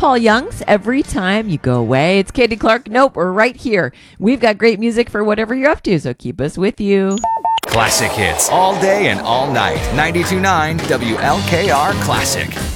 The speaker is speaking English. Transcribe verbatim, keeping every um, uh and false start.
Paul Young's Every Time You Go Away. It's Katie Clark. Nope, we're right here. We've got great music for whatever you're up to, so keep us with you. Classic hits all day and all night. ninety-two point nine W L K R Classic.